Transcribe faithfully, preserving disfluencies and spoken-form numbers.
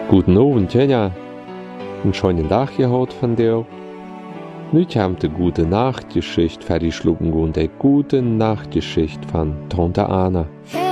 Guten Abend, Jenja. Einen schönen Tag gehabt von dir. Nüüd haben die gute Nachtgeschichte fertig schlucken und die gute Nachtgeschichte von Tante Anna.